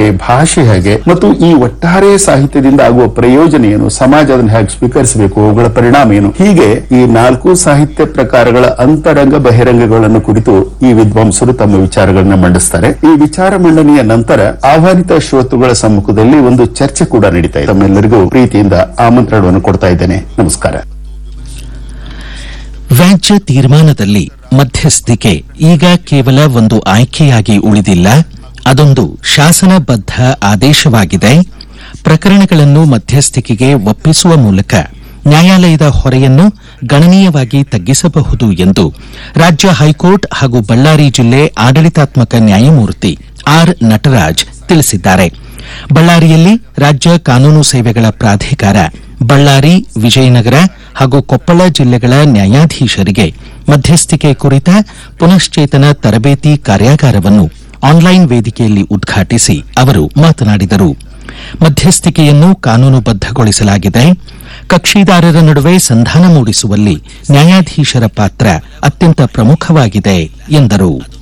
ಭಾಷೆ ಹೇಗೆ ಮತ್ತು ಈ ಒಟ್ಟಾರೆ ಸಾಹಿತ್ಯದಿಂದ ಆಗುವ ಪ್ರಯೋಜನ ಏನು, ಸಮಾಜ ಅದನ್ನು ಹೇಗೆ ಸ್ವೀಕರಿಸಬೇಕು, ಅವುಗಳ ಪರಿಣಾಮ ಏನು, ಹೀಗೆ ಈ 4 ಸಾಹಿತ್ಯ ಪ್ರಕಾರಗಳ ಅಂತರಂಗ ಬಹಿರಂಗಗಳನ್ನು ಕುರಿತು ಈ ವಿದ್ವಾಂಸರು ತಮ್ಮ ವಿಚಾರಗಳನ್ನ ಮಂಡಿಸ್ತಾರೆ. ಈ ವಿಚಾರ ಮಂಡನೆಯ ನಂತರ ಆಹ್ವಾನಿತ ಶ್ರೋತೃಗಳ ಸಮ್ಮುಖದಲ್ಲಿ ಒಂದು ಚರ್ಚೆ ಕೂಡ ನಡೀತಾ ಇದೆ. ತಮ್ಮೆಲ್ಲರಿಗೂ ಪ್ರೀತಿಯಿಂದ ಆಮಂತ್ರಣವನ್ನು ಕೊಡ್ತಾ ಇದ್ದೇನೆ. ನಮಸ್ಕಾರ. ವ್ಯಾಜ್ಯ ತೀರ್ಮಾನದಲ್ಲಿ ಮಧ್ಯಸ್ಥಿಕೆ ಈಗ ಕೇವಲ ಒಂದು ಆಯ್ಕೆಯಾಗಿ ಉಳಿದಿಲ್ಲ, ಅದೊಂದು ಶಾಸನಬದ್ಧ ಆದೇಶವಾಗಿದೆ. ಪ್ರಕರಣಗಳನ್ನು ಮಧ್ಯಸ್ಥಿಕೆಗೆ ಒಪ್ಪಿಸುವ ಮೂಲಕ ನ್ಯಾಯಾಲಯದ ಹೊರೆಯನ್ನು ಗಣನೀಯವಾಗಿ ತಗ್ಗಿಸಬಹುದು ಎಂದು ರಾಜ್ಯ ಹೈಕೋರ್ಟ್ ಹಾಗೂ ಬಳ್ಳಾರಿ ಜಿಲ್ಲೆ ಆಡಳಿತಾತ್ಮಕ ನ್ಯಾಯಮೂರ್ತಿ ಆರ್ ನಟರಾಜ್ ತಿಳಿಸಿದ್ದಾರೆ. ಬಳ್ಳಾರಿಯಲ್ಲಿ ರಾಜ್ಯ ಕಾನೂನು ಸೇವೆಗಳ ಪ್ರಾಧಿಕಾರ ಬಳ್ಳಾರಿ, ವಿಜಯನಗರ ಹಾಗೂ ಕೊಪ್ಪಳ ಜಿಲ್ಲೆಗಳ ನ್ಯಾಯಾಧೀಶರಿಗೆ ಮಧ್ಯಸ್ಥಿಕೆ ಕುರಿತ ಪುನಶ್ಚೇತನ ತರಬೇತಿ ಕಾರ್ಯಾಗಾರವನ್ನು ಆನ್ಲೈನ್ ವೇದಿಕೆಯಲ್ಲಿ ಉದ್ಘಾಟಿಸಿ ಅವರು ಮಾತನಾಡಿದರು. ಮಧ್ಯಸ್ಥಿಕೆಯನ್ನು ಕಾನೂನುಬದ್ದಗೊಳಿಸಲಾಗಿದೆ. ಕಕ್ಷಿದಾರರ ನಡುವೆ ಸಂಧಾನ ಮೂಡಿಸುವಲ್ಲಿ ನ್ಯಾಯಾಧೀಶರ ಪಾತ್ರ ಅತ್ಯಂತ ಪ್ರಮುಖವಾಗಿದೆ ಎಂದರು.